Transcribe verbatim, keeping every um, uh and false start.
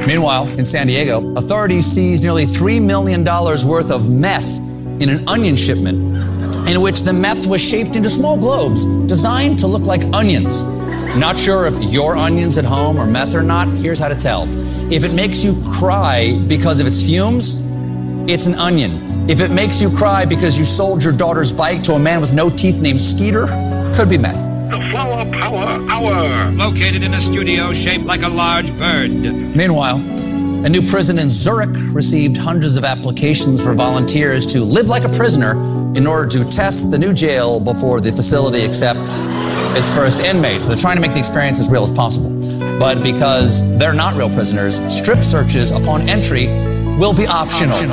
Meanwhile, in San Diego, authorities seized nearly three million dollars worth of meth in an onion shipment in which the meth was shaped into small globes designed to look like onions. Not sure if your onions at home are meth or not? Here's how to tell. If it makes you cry because of its fumes, it's an onion. If it makes you cry because you sold your daughter's bike to a man with no teeth named Skeeter, could be meth. The Flower Power Hour. Located in a studio shaped like a large bird. Meanwhile, a new prison in Zurich received hundreds of applications for volunteers to live like a prisoner in order to test the new jail before the facility accepts its first inmates. They're trying to make the experience as real as possible. But because they're not real prisoners, strip searches upon entry will be optional.